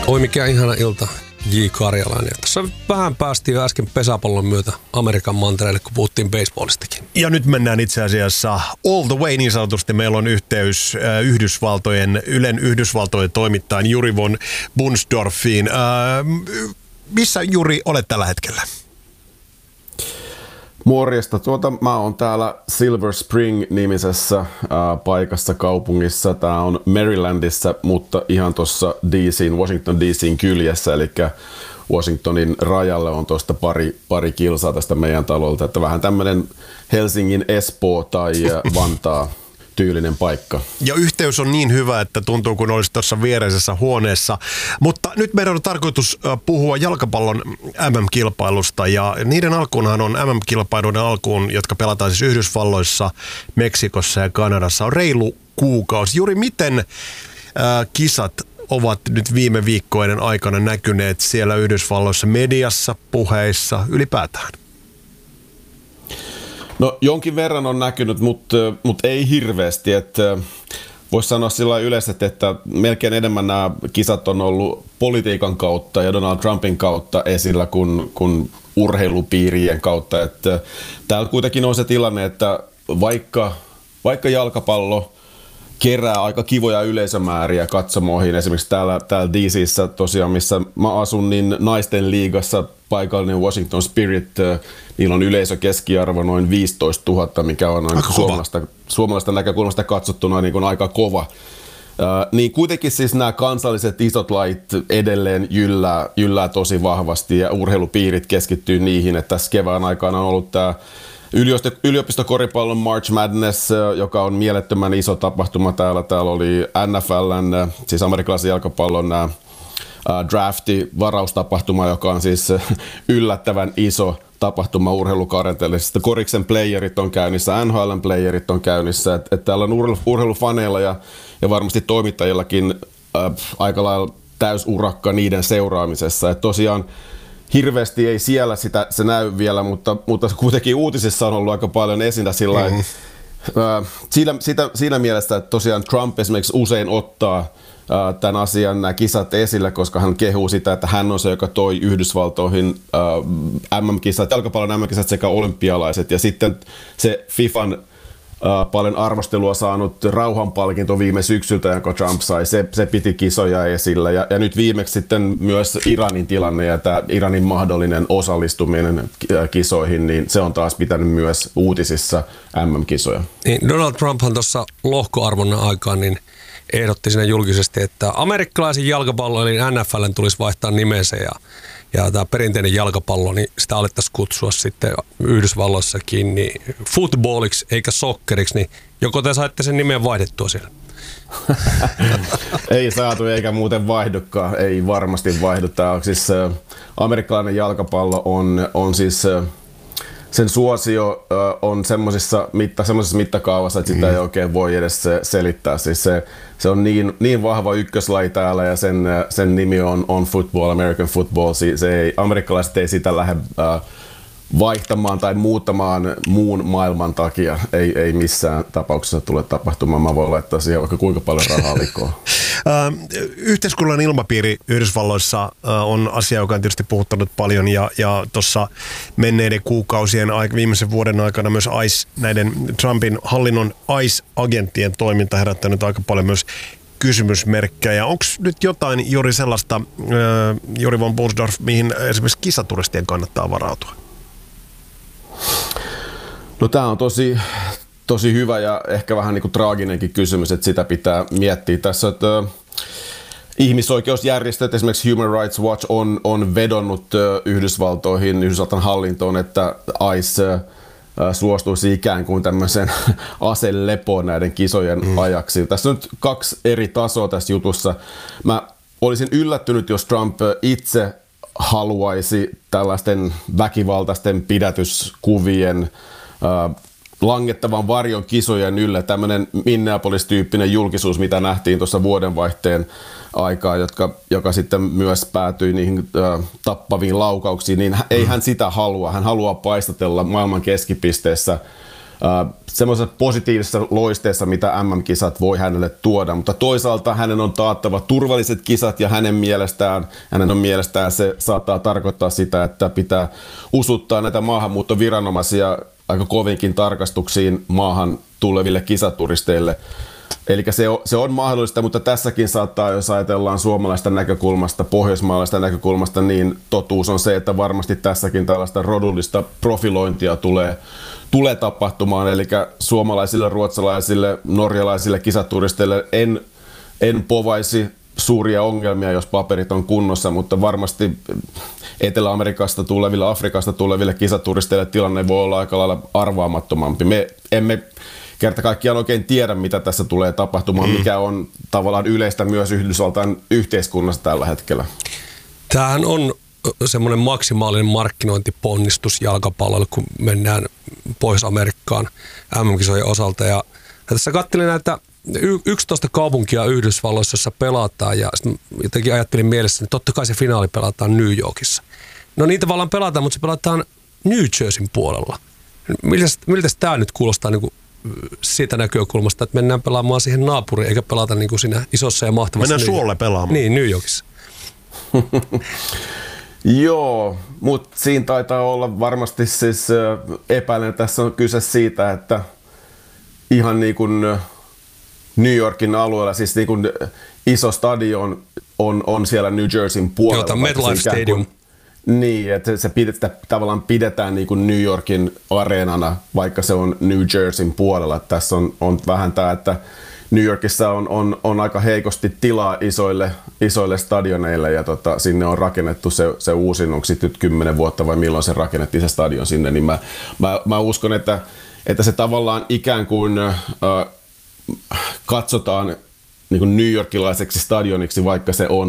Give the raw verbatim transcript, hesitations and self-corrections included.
Oi mikä ihana ilta, J. Karjalainen. Tässä vähän päästiin jo äsken pesäpallon myötä Amerikan mantereelle, kun puhuttiin baseballistakin. Ja nyt mennään itse asiassa all the way niin sanotusti. Meillä on yhteys äh, Yhdysvaltojen, Ylen Yhdysvaltojen toimittajan Juri von Bunsdorfiin. Äh, missä Juri olet tällä hetkellä? Morjesta. Tuota, mä oon täällä Silver Spring-nimisessä äh, paikassa kaupungissa. Tää on Marylandissa, mutta ihan tuossa D C:n, Washington D C:n kyljessä, eli Washingtonin rajalle on tuosta pari, pari kilsaa tästä meidän talolta. Että vähän tämmönen Helsingin Espoo tai Vantaa tyylinen paikka. Ja yhteys on niin hyvä, että tuntuu kun olisi tuossa viereisessä huoneessa. Mutta nyt meidän on tarkoitus puhua jalkapallon M M-kilpailusta. Ja niiden alkuunhan on M M-kilpailuiden alkuun, jotka pelataan siis Yhdysvalloissa, Meksikossa ja Kanadassa, on reilu kuukausi. Juuri miten äh, kisat ovat nyt viime viikkoiden aikana näkyneet siellä Yhdysvalloissa mediassa, puheissa, ylipäätään? No jonkin verran on näkynyt, mutta, mutta ei hirveästi. Voisi sanoa sillä yleisesti, että melkein enemmän nämä kisat on ollut politiikan kautta ja Donald Trumpin kautta esillä kuin, kuin urheilupiirien kautta. Että täällä kuitenkin on se tilanne, että vaikka, vaikka jalkapallo kerää aika kivoja yleisömääriä katsomoihin. Esimerkiksi täällä, täällä D C:ssä tosiaan, missä mä asun, niin naisten liigassa paikallinen Washington Spirit, niillä on yleisökeskiarvo noin viisitoistatuhatta, mikä on noin suomalaista, suomalaista näkökulmasta katsottuna niin kuin aika kova. Uh, niin kuitenkin siis nämä kansalliset isot lait edelleen jyllää, jyllää tosi vahvasti ja urheilupiirit keskittyy niihin, että tässä kevään aikana on ollut tämä yliopistokoripallon March Madness, joka on mielettömän iso tapahtuma täällä. Täällä oli N F L:n, siis amerikkalaisen jalkapallon uh, drafti, varaustapahtuma, joka on siis yllättävän iso tapahtuma urheilukarenteelle. Sitten koriksen playerit on käynnissä, N H L:n playerit on käynnissä. Et, et täällä on urheilu, urheilufaneilla ja, ja varmasti toimittajillakin äh, aika lailla täysurakka niiden seuraamisessa. Et tosiaan hirveästi ei siellä sitä, se näy vielä, mutta, mutta kuitenkin uutisissa on ollut aika paljon esillä sillä mm-hmm. äh, siinä, sitä, siinä mielessä, että tosiaan Trump esimerkiksi usein ottaa äh, tämän asian, nämä kisat esille, koska hän kehuu sitä, että hän on se, joka toi Yhdysvaltoihin äh, M M-kisat, jalkapallon M M-kisat sekä olympialaiset, ja sitten se FIFAn Uh, paljon arvostelua saanut rauhanpalkinto viime syksyltä, jonka Trump sai, se, se piti kisoja esillä. Ja, ja nyt viimeksi sitten myös Iranin tilanne ja tämä Iranin mahdollinen osallistuminen kisoihin, niin se on taas pitänyt myös uutisissa M M-kisoja. Niin, Donald Trumphan tuossa lohkoarvonnan aikaan niin ehdotti sinne julkisesti, että amerikkalaisen jalkapallo eli N F L:n tulisi vaihtaa nimensä ja Ja tämä perinteinen jalkapallo, niin sitä alettaisiin kutsua sitten Yhdysvalloissakin niin footballiksi eikä socceriksi, niin joko te saitte sen nimen vaihdettua siellä? Ei saatu eikä muuten vaihdukaan, ei varmasti vaihdu. Tämä siis äh, amerikkalainen jalkapallo on, on siis, äh, sen suosio äh, on semmoisessa mitta, mittakaavassa, että sitä mm. ei oikein voi edes selittää. Siis se, se on niin, niin vahva ykköslaji täällä ja sen, sen nimi on, on football, American football. Se ei, amerikkalaiset ei sitä lähde äh, vaihtamaan tai muuttamaan muun maailman takia. Ei, ei missään tapauksessa tule tapahtumaan. Mä voin laittaa siihen vaikka kuinka paljon rahaa likoon. Yhteiskunnan ilmapiiri Yhdysvalloissa on asia, joka on tietysti puhuttanut paljon ja, ja tuossa menneiden kuukausien, viimeisen vuoden aikana myös ICE, näiden Trumpin hallinnon ICE-agenttien toiminta herättänyt aika paljon myös kysymysmerkkejä. Onko nyt jotain juuri sellaista, Juri von Bunsdorf, mihin esimerkiksi kisaturistien kannattaa varautua? No tämä on tosi, tosi hyvä ja ehkä vähän niin kuin traaginenkin kysymys, että sitä pitää miettiä tässä, että ihmisoikeusjärjestöt, esimerkiksi Human Rights Watch on, on vedonnut Yhdysvaltoihin, Yhdysvaltain hallintoon, että ICE suostuisi ikään kuin tämmöiseen aselepoon näiden kisojen mm. ajaksi. Tässä on nyt kaksi eri tasoa tässä jutussa. Mä olisin yllättynyt, jos Trump itse haluaisi tällaisten väkivaltaisten pidätyskuvien äh, langettavan varjon kisojen ylle. Tämmöinen Minneapolis-tyyppinen julkisuus, mitä nähtiin tuossa vuodenvaihteen aikaa, jotka, joka sitten myös päätyi niihin äh, tappaviin laukauksiin, niin ei hän sitä halua. Hän haluaa paistatella maailman keskipisteessä semmoisessa positiivisessa loisteessa, mitä M M-kisat voi hänelle tuoda, mutta toisaalta hänen on taattava turvalliset kisat ja hänen mielestään, hänen on mielestään se saattaa tarkoittaa sitä, että pitää usuttaa näitä maahanmuuttoviranomaisia aika kovinkin tarkastuksiin maahan tuleville kisaturisteille. Eli se on, se on mahdollista, mutta tässäkin saattaa, jos ajatellaan suomalaista näkökulmasta, pohjoismaalaista näkökulmasta, niin totuus on se, että varmasti tässäkin tällaista rodullista profilointia tulee, tulee tapahtumaan. Eli suomalaisille, ruotsalaisille, norjalaisille kisaturisteille en, en povaisi suuria ongelmia, jos paperit on kunnossa, mutta varmasti Etelä-Amerikasta tuleville, Afrikasta tuleville kisaturisteille tilanne voi olla aika lailla arvaamattomampi. Me emme kerta kaikkiaan oikein tiedä, mitä tässä tulee tapahtumaan, mm. mikä on tavallaan yleistä myös Yhdysvaltain yhteiskunnassa tällä hetkellä. Tämähän on semmoinen maksimaalinen markkinointiponnistus jalkapallolle, kun mennään Pohjois-Amerikkaan M M-kisojen osalta. Ja tässä katselin näitä yksitoista kaupunkia Yhdysvalloissa, jossa pelataan, ja jotenkin ajattelin mielessä, että totta kai se finaali pelataan New Yorkissa. No niin tavallaan pelataan, mutta se pelataan New Jerseyn puolella. Miltä, miltä tämä nyt kuulostaa niin kuin siitä näkökulmasta, että mennään pelaamaan siihen naapuriin, eikä pelata niin kuin siinä isossa ja mahtavassa. Mennään suolle pelaamaan. Niin, New Yorkissa. Joo, mutta siinä taitaa olla varmasti siis epäilen, että tässä on kyse siitä, että ihan niin kuin New Yorkin alueella, siis niin kuin iso stadion on, on siellä New Jerseyn puolella. Joo, MetLife Stadium. Niin, että se pidetään, tavallaan pidetään niin kuin New Yorkin areenana, vaikka se on New Jerseyn puolella. Tässä on, on vähän tämä, että New Yorkissa on, on, on aika heikosti tilaa isoille, isoille stadioneille ja tota, sinne on rakennettu se, se uusin, onko sitten nyt kymmenen vuotta vai milloin se rakennettiin se stadion sinne, niin mä, mä, mä uskon, että, että se tavallaan ikään kuin äh, katsotaan niin kuin New Yorkilaiseksi stadioniksi, vaikka se on